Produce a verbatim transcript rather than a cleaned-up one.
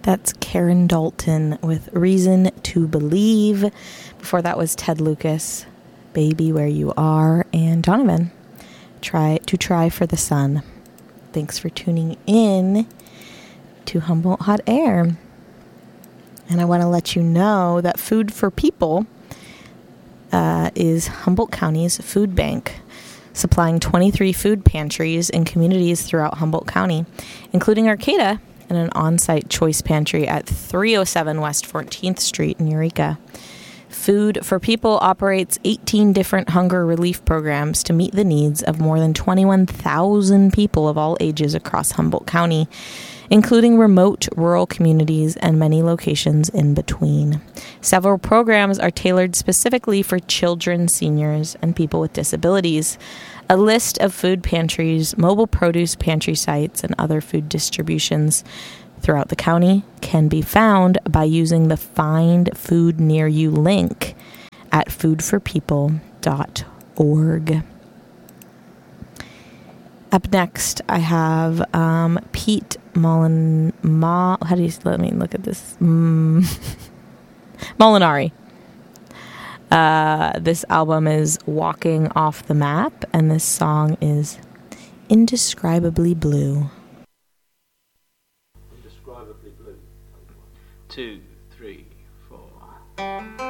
That's Karen Dalton with Reason to Believe. Before that was Ted Lucas, Baby Where You Are, and Donovan, Try to Try for the Sun. Thanks for tuning in to Humboldt Hot Air. And I want to let you know that Food for People uh, is Humboldt County's food bank, supplying twenty-three food pantries in communities throughout Humboldt County, including Arcata, and an on-site choice pantry at three oh seven West fourteenth Street in Eureka. Food for People operates eighteen different hunger relief programs to meet the needs of more than twenty-one thousand people of all ages across Humboldt County, including remote rural communities and many locations in between. Several programs are tailored specifically for children, seniors, and people with disabilities. A list of food pantries, mobile produce pantry sites, and other food distributions throughout the county can be found by using the Find Food Near You link at food for people dot org. Up next, I have um, Pete Molin... Ma, how do you... Let me look at this. Mm, Molinari. Uh, this album is Walking Off the Map, and this song is Indescribably Blue. Indescribably Blue. Two, three, four.